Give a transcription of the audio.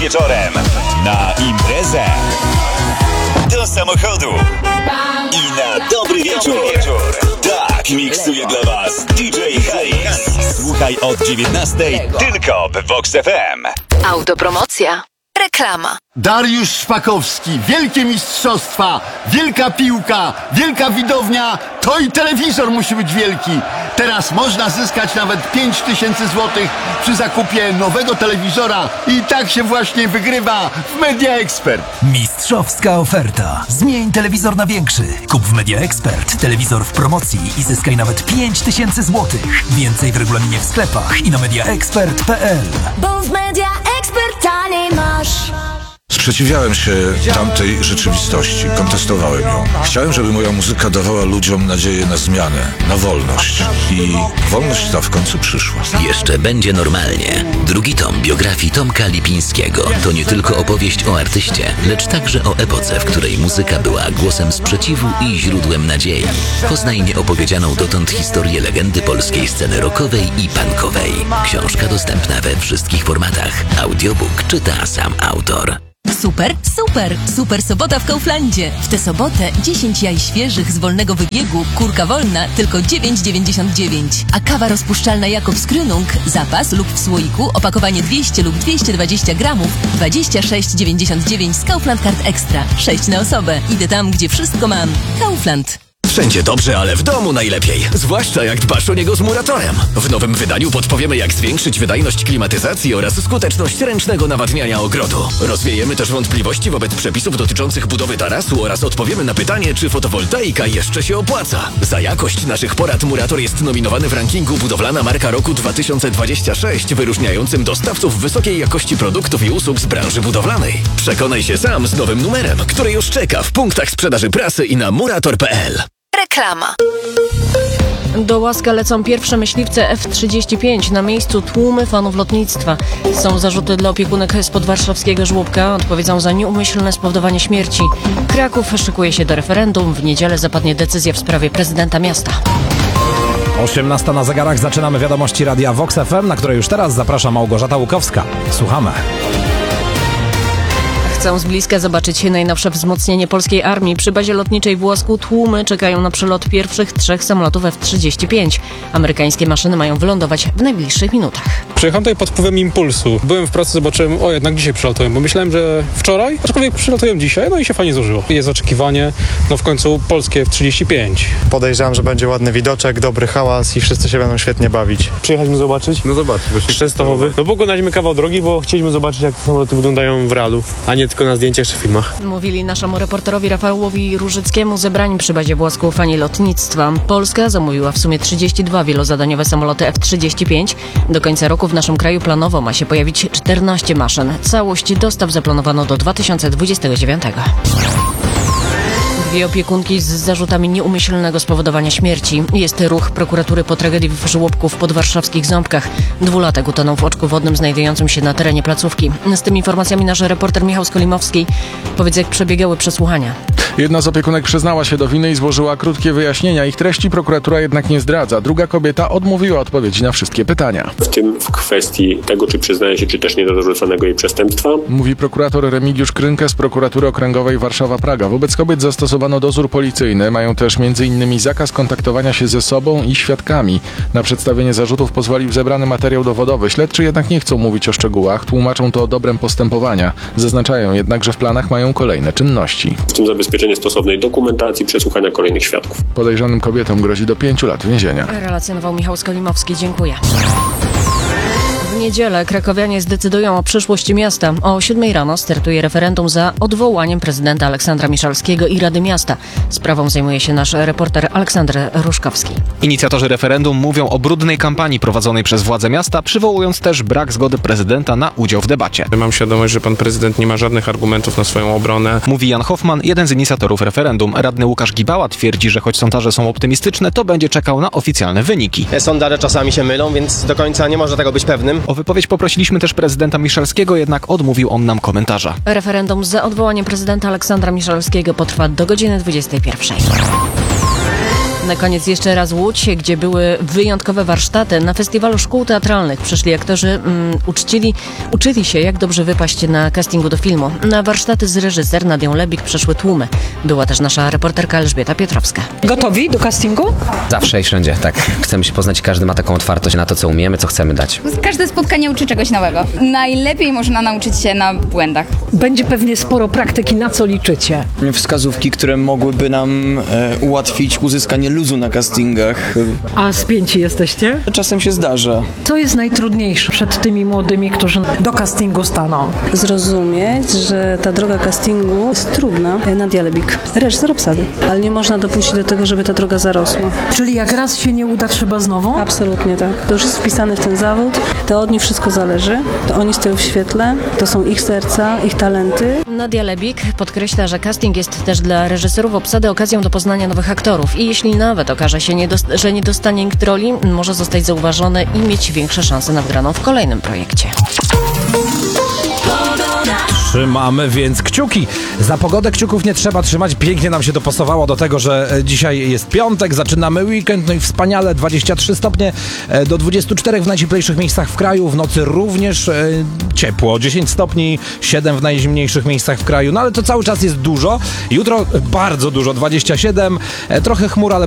wieczorem na imprezę, do samochodu i na dobry wieczór. Tak miksuje dla was DJ Halis. Słuchaj od 19:00 tylko w Vox FM. Autopromocja. Reklama. Dariusz Szpakowski, wielkie mistrzostwa, wielka piłka, wielka widownia, to i telewizor musi być wielki. Teraz można zyskać nawet 5000 złotych przy zakupie nowego telewizora i tak się właśnie wygrywa w Media Expert. Mistrzowska oferta. Zmień telewizor na większy. Kup w Media Expert telewizor w promocji i zyskaj nawet 5000 złotych. Więcej w regulaminie w sklepach i na mediaexpert.pl. Bo w Media Expert taniej masz. Sprzeciwiałem się tamtej rzeczywistości, kontestowałem ją. Chciałem, żeby moja muzyka dawała ludziom nadzieję na zmianę, na wolność. I wolność ta w końcu przyszła. Jeszcze będzie normalnie. Drugi tom biografii Tomka Lipińskiego to nie tylko opowieść o artyście, lecz także o epoce, w której muzyka była głosem sprzeciwu i źródłem nadziei. Poznaj nieopowiedzianą dotąd historię legendy polskiej sceny rockowej i punkowej. Książka dostępna we wszystkich formatach. Audiobook czyta sam autor. Super, super, super sobota w Kauflandzie. W tę sobotę 10 jaj świeżych z wolnego wybiegu, kurka wolna, tylko 9,99. A kawa rozpuszczalna Jakobs Krönung, zapas lub w słoiku, opakowanie 200 lub 220 gramów, 26,99 z Kaufland Card Extra. 6 na osobę. Idę tam, gdzie wszystko mam. Kaufland. Wszędzie dobrze, ale w domu najlepiej. Zwłaszcza jak dbasz o niego z Muratorem. W nowym wydaniu podpowiemy, jak zwiększyć wydajność klimatyzacji oraz skuteczność ręcznego nawadniania ogrodu. Rozwiejemy też wątpliwości wobec przepisów dotyczących budowy tarasu oraz odpowiemy na pytanie, czy fotowoltaika jeszcze się opłaca. Za jakość naszych porad Murator jest nominowany w rankingu Budowlana Marka Roku 2026, wyróżniającym dostawców wysokiej jakości produktów i usług z branży budowlanej. Przekonaj się sam z nowym numerem, który już czeka w punktach sprzedaży prasy i na murator.pl. Reklama. Do Łaska lecą pierwsze myśliwce F-35. Na miejscu tłumy fanów lotnictwa. Są zarzuty dla opiekunek z podwarszawskiego żłobka. Odpowiedzą za nieumyślne spowodowanie śmierci. Kraków szykuje się do referendum. W niedzielę zapadnie decyzja w sprawie prezydenta miasta. 18 na zegarach, zaczynamy wiadomości Radia Vox FM, na które już teraz zaprasza Małgorzata Łukowska. Słuchamy. Chcą z bliska zobaczyć najnowsze wzmocnienie polskiej armii. Przy bazie lotniczej w Łasku tłumy czekają na przelot pierwszych 3 samolotów F-35. Amerykańskie maszyny mają wylądować w najbliższych minutach. Przyjechałem tutaj pod wpływem impulsu. Byłem w pracy, zobaczyłem, jednak dzisiaj przylatują, bo myślałem, że wczoraj, aczkolwiek przylatują dzisiaj, no i się fajnie złożyło. Jest oczekiwanie, w końcu polskie F-35. Podejrzewam, że będzie ładny widoczek, dobry hałas i wszyscy się będą świetnie bawić. Przyjechaliśmy zobaczyć? No zobaczmy. Z Częstochowy. No pokonaliśmy kawał drogi, bo chcieliśmy zobaczyć, jak samoloty wyglądają w realu, a nie tylko na zdjęciach czy filmach. Mówili naszemu reporterowi Rafałowi Różyckiemu zebrani przy bazie w Łasku fani lotnictwa. Polska zamówiła w sumie 32 wielozadaniowe samoloty F-35. Do końca roku w naszym kraju planowo ma się pojawić 14 maszyn. Całość dostaw zaplanowano do 2029. Dwie opiekunki z zarzutami nieumyślnego spowodowania śmierci. Jest ruch prokuratury po tragedii w żłobku w podwarszawskich Ząbkach. 2-latek utonął w oczku wodnym znajdującym się na terenie placówki. Z tymi informacjami nasz reporter Michał Skolimowski. Powiedz, jak przebiegały przesłuchania. Jedna z opiekunek przyznała się do winy i złożyła krótkie wyjaśnienia. Ich treści prokuratura jednak nie zdradza. Druga kobieta odmówiła odpowiedzi na wszystkie pytania. W tym w kwestii tego, czy przyznaje się, czy też nie do zarzuconego jej przestępstwa. Mówi prokurator Remigiusz Krynkę z prokuratury okręgowej Warszawa-Praga. Wobec kobiet zastosowano dozór policyjny. Mają też m.in. zakaz kontaktowania się ze sobą i świadkami. Na przedstawienie zarzutów pozwolił zebrany materiał dowodowy. Śledczy jednak nie chcą mówić o szczegółach. Tłumaczą to dobrem postępowania. Zaznaczają jednak, że w planach mają kolejne czynności. W tym zabezpieczenie stosownej dokumentacji, przesłuchania kolejnych świadków. Podejrzanym kobietom grozi do 5 lat więzienia. Relacjonował Michał Skolimowski. Dziękuję. W niedzielę krakowianie zdecydują o przyszłości miasta. O 7 rano startuje referendum za odwołaniem prezydenta Aleksandra Miszalskiego i Rady Miasta. Sprawą zajmuje się nasz reporter Aleksander Ruszkowski. Inicjatorzy referendum mówią o brudnej kampanii prowadzonej przez władze miasta, przywołując też brak zgody prezydenta na udział w debacie. Mam świadomość, że pan prezydent nie ma żadnych argumentów na swoją obronę. Mówi Jan Hoffman, jeden z inicjatorów referendum. Radny Łukasz Gibała twierdzi, że choć sondaże są optymistyczne, to będzie czekał na oficjalne wyniki. Sondaże czasami się mylą, więc do końca nie można tego być pewnym. O wypowiedź poprosiliśmy też prezydenta Miszalskiego, jednak odmówił on nam komentarza. Referendum za odwołaniem prezydenta Aleksandra Miszalskiego potrwa do godziny 21. Na koniec jeszcze raz Łódź, gdzie były wyjątkowe warsztaty. Na festiwalu szkół teatralnych przyszli aktorzy, uczyli się, jak dobrze wypaść na castingu do filmu. Na warsztaty z reżyser Nadią Lebik przyszły tłumy. Była też nasza reporterka Elżbieta Piotrowska. Gotowi do castingu? Zawsze i wszędzie, tak. Chcemy się poznać, każdy ma taką otwartość na to, co umiemy, co chcemy dać. Każde spotkanie uczy czegoś nowego. Najlepiej można nauczyć się na błędach. Będzie pewnie sporo praktyki, na co liczycie? Wskazówki, które mogłyby nam ułatwić uzyskanie luzu na castingach. A spięci jesteście? Czasem się zdarza. Co jest najtrudniejsze przed tymi młodymi, którzy do castingu staną? Zrozumieć, że ta droga castingu jest trudna. Nadia Lebik, reżyser obsady, ale nie można dopuścić do tego, żeby ta droga zarosła. Czyli jak raz się nie uda, trzeba znowu? Absolutnie tak. To już jest wpisane w ten zawód, to od nich wszystko zależy, to oni stoją w świetle, to są ich serca, ich talenty. Nadia Lebik podkreśla, że casting jest też dla reżyserów obsady okazją do poznania nowych aktorów i jeśli nawet okaże się, że nie dostanie nikt roli, może zostać zauważony i mieć większe szanse na wygraną w kolejnym projekcie. Trzymamy więc kciuki. Za pogodę kciuków nie trzeba trzymać. Pięknie nam się to pasowało do tego, że dzisiaj jest piątek, zaczynamy weekend, no i wspaniale 23 stopnie do 24 w najcieplejszych miejscach w kraju. W nocy również ciepło, 10 stopni, 7 w najzimniejszych miejscach w kraju. No ale to cały czas jest dużo. Jutro bardzo dużo, 27, trochę chmur, ale